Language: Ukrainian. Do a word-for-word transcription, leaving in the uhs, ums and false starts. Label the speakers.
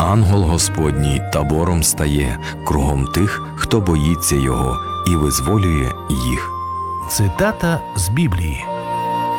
Speaker 1: Ангел Господній табором стає кругом тих, хто боїться Його, і визволює їх.
Speaker 2: Цитата з Біблії.